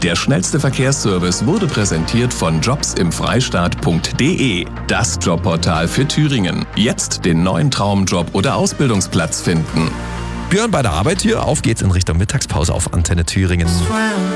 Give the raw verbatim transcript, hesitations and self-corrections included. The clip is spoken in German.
Der schnellste Verkehrsservice wurde präsentiert von jobs im freistaat punkt de, das Jobportal für Thüringen. Jetzt den neuen Traumjob oder Ausbildungsplatz finden. Björn bei der Arbeit hier. Auf geht's in Richtung Mittagspause auf Antenne Thüringen.